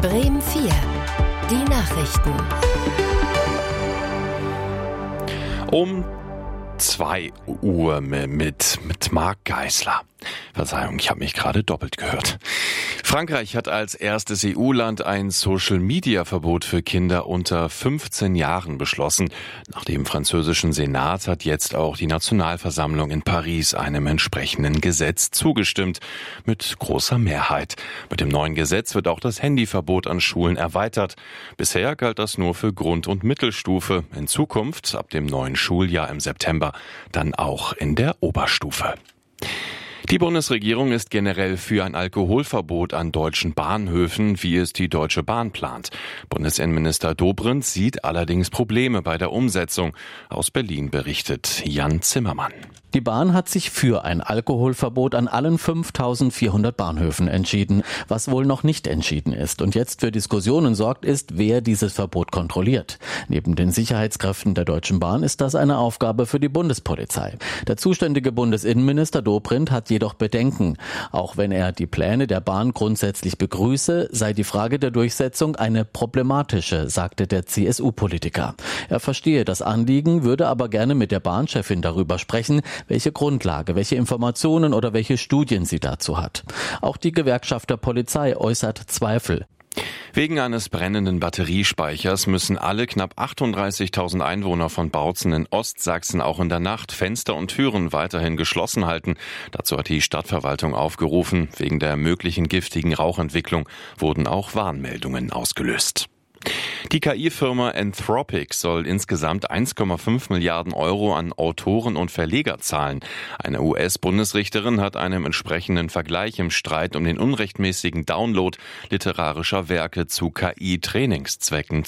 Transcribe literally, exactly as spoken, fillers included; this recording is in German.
Bremen vier. Die Nachrichten. Um zwei Uhr mit, mit Marc Geisler. Verzeihung, ich habe mich gerade doppelt gehört. Frankreich hat als erstes E U-Land ein Social-Media-Verbot für Kinder unter fünfzehn Jahren beschlossen. Nach dem französischen Senat hat jetzt auch die Nationalversammlung in Paris einem entsprechenden Gesetz zugestimmt. Mit großer Mehrheit. Mit dem neuen Gesetz wird auch das Handyverbot an Schulen erweitert. Bisher galt das nur für Grund- und Mittelstufe. In Zukunft, ab dem neuen Schuljahr im September, dann auch in der Oberstufe. Die Bundesregierung ist generell für ein Alkoholverbot an deutschen Bahnhöfen, wie es die Deutsche Bahn plant. Bundesinnenminister Dobrindt sieht allerdings Probleme bei der Umsetzung. Aus Berlin berichtet Jan Zimmermann. Die Bahn hat sich für ein Alkoholverbot an allen fünftausendvierhundert Bahnhöfen entschieden. Was wohl noch nicht entschieden ist und jetzt für Diskussionen sorgt, ist, wer dieses Verbot kontrolliert. Neben den Sicherheitskräften der Deutschen Bahn ist das eine Aufgabe für die Bundespolizei. Der zuständige Bundesinnenminister Dobrindt hat jedoch Bedenken. Auch wenn er die Pläne der Bahn grundsätzlich begrüße, sei die Frage der Durchsetzung eine problematische, sagte der C S U-Politiker. Er verstehe das Anliegen, würde aber gerne mit der Bahnchefin darüber sprechen, welche Grundlage, welche Informationen oder welche Studien sie dazu hat. Auch die Gewerkschaft der Polizei äußert Zweifel. Wegen eines brennenden Batteriespeichers müssen alle knapp achtunddreißigtausend Einwohner von Bautzen in Ostsachsen auch in der Nacht Fenster und Türen weiterhin geschlossen halten. Dazu hat die Stadtverwaltung aufgerufen. Wegen der möglichen giftigen Rauchentwicklung wurden auch Warnmeldungen ausgelöst. Die K I-Firma Anthropic soll insgesamt eins Komma fünf Milliarden Euro an Autoren und Verleger zahlen. Eine U S-Bundesrichterin hat einem entsprechenden Vergleich im Streit um den unrechtmäßigen Download literarischer Werke zu K I-Trainingszwecken